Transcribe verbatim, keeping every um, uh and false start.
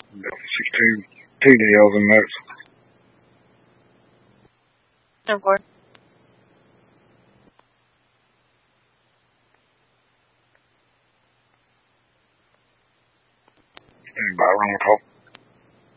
sixteen T D Ls in those. Of course. Anybody want to talk?